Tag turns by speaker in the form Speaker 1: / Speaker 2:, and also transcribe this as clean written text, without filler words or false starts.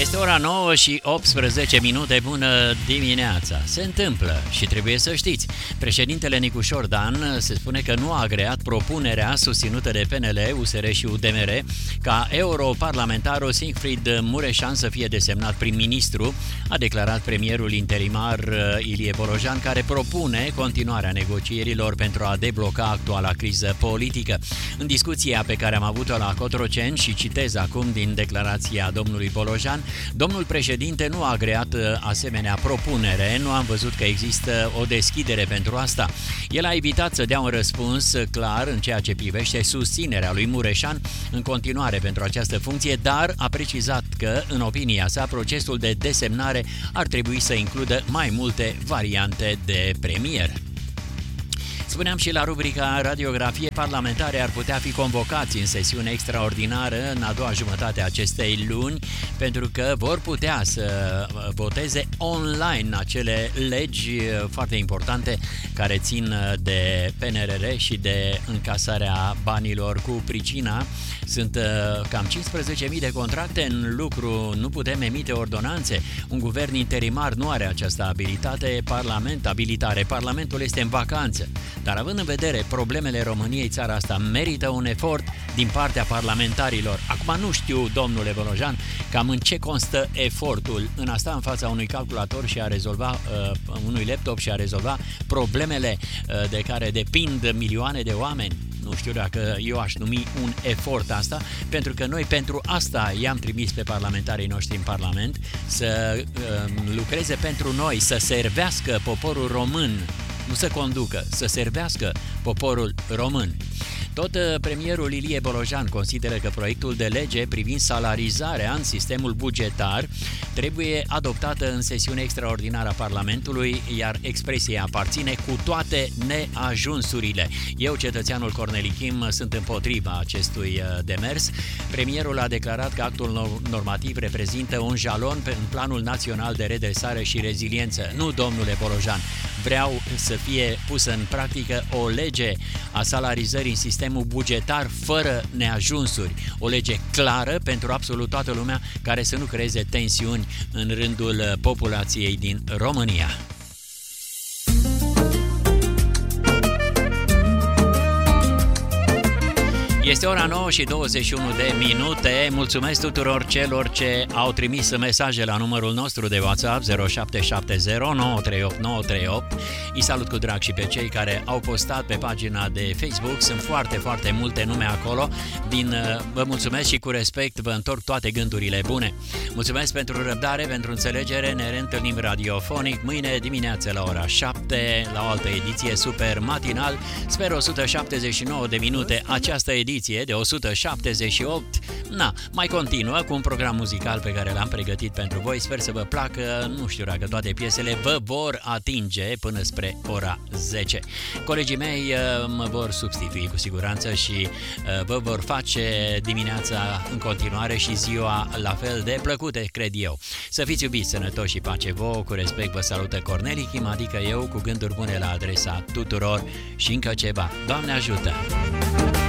Speaker 1: Este ora 9 și 18 minute, bună dimineața. Se întâmplă și trebuie să știți. Președintele Nicușor Dan se spune că nu a agreat propunerea susținută de PNL, USR și UDMR ca europarlamentarul Siegfried Mureșan să fie desemnat prim-ministru, a declarat premierul interimar Ilie Bolojan, care propune continuarea negocierilor pentru a debloca actuala criză politică. În discuția pe care am avut-o la Cotroceni și citez acum din declarația domnului Bolojan, domnul președinte nu a agreat asemenea propunere, nu am văzut că există o deschidere pentru asta. El a evitat să dea un răspuns clar în ceea ce privește susținerea lui Mureșan în continuare pentru această funcție, dar a precizat că, în opinia sa, procesul de desemnare ar trebui să includă mai multe variante de premier. Spuneam și la rubrica Radiografie, parlamentare ar putea fi convocați în sesiune extraordinară în a doua jumătate a acestei luni, pentru că vor putea să voteze online acele legi foarte importante care țin de PNRR și de încasarea banilor cu pricina. Sunt cam 15.000 de contracte în lucru, nu putem emite ordonanțe. Un guvern interimar nu are această abilitate, Parlamentul este în vacanță. Dar având în vedere problemele României, țara asta merită un efort din partea parlamentarilor. Acum nu știu, domnule Bolojan, cam în ce constă efortul în a sta în fața unui calculator și a rezolva unui laptop și a rezolva problemele de care depind milioane de oameni. Nu știu dacă eu aș numi un efort asta, pentru că noi pentru asta i-am trimis pe parlamentarii noștri în Parlament să lucreze pentru noi, să servească poporul român, nu să conducă, să servească poporul român. Tot premierul Ilie Bolojan consideră că proiectul de lege privind salarizarea în sistemul bugetar trebuie adoptată în sesiune extraordinară a Parlamentului, iar expresia aparține cu toate neajunsurile. Eu, cetățeanul Cornelichim, sunt împotriva acestui demers. Premierul a declarat că actul normativ reprezintă un jalon în Planul Național de Redresare și Reziliență. Nu, domnule Bolojan, vreau să fie pusă în practică o lege a salarizării în sistemul bugetar fără neajunsuri, o lege clară pentru absolut toată lumea, care să nu creeze tensiuni în rândul populației din România. Este ora 9 și 21 de minute. Mulțumesc tuturor celor ce au trimis mesaje la numărul nostru de WhatsApp 0770 938 938. Îi salut cu drag și pe cei care au postat pe pagina de Facebook. Sunt foarte, foarte multe nume acolo. Vă mulțumesc și cu respect vă întorc toate gândurile bune. Mulțumesc pentru răbdare, pentru înțelegere. Ne reîntâlnim radiofonic mâine dimineață la ora 7 la o altă ediție super matinal. Sper 179 de minute această ediție de 178, mai continuă cu un program muzical pe care l-am pregătit pentru voi. Sper să vă placă, nu știu dacă toate piesele vă vor atinge până spre ora 10. Colegii mei mă vor substitui cu siguranță și vă vor face dimineața în continuare și ziua la fel de plăcute, cred eu. Să fiți iubiți, sănătoși și pace vouă, cu respect vă salută Cornelichim, adică eu, cu gânduri bune la adresa tuturor și încă ceva. Doamne ajută!